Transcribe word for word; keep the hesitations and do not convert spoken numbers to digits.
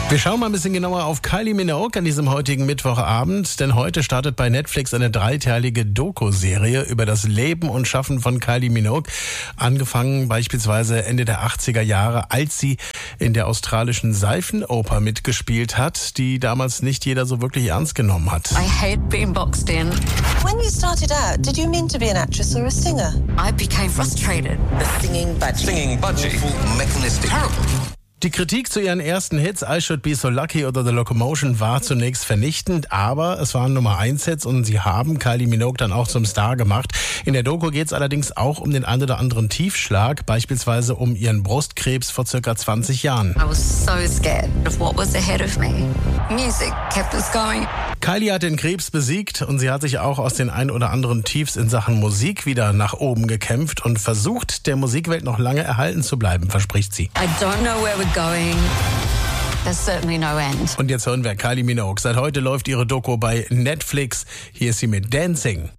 Wir schauen mal ein bisschen genauer auf Kylie Minogue an diesem heutigen Mittwochabend, denn heute startet bei Netflix eine dreiteilige Doku-Serie über das Leben und Schaffen von Kylie Minogue, angefangen beispielsweise Ende der achtziger Jahre, als sie in der australischen Seifenoper mitgespielt hat, die damals nicht jeder so wirklich ernst genommen hat. I hate being boxed in. When you started out, did you mean to be an actress or a singer? I became frustrated. The singing budgie. Singing budgie. Mechanistic. Terrible. Die Kritik zu ihren ersten Hits I Should Be So Lucky oder The Locomotion war zunächst vernichtend, aber es waren Nummer eins Hits und sie haben Kylie Minogue dann auch zum Star gemacht. In der Doku geht es allerdings auch um den ein oder anderen Tiefschlag, beispielsweise um ihren Brustkrebs vor circa zwanzig Jahren. I was so scared of what was ahead of me. Music kept us going. Kylie hat den Krebs besiegt und sie hat sich auch aus den ein oder anderen Tiefs in Sachen Musik wieder nach oben gekämpft und versucht, der Musikwelt noch lange erhalten zu bleiben, verspricht sie. I don't know where we're going. There's certainly no end. Und jetzt hören wir Kylie Minogue. Seit heute läuft ihre Doku bei Netflix. Hier ist sie mit Dancing.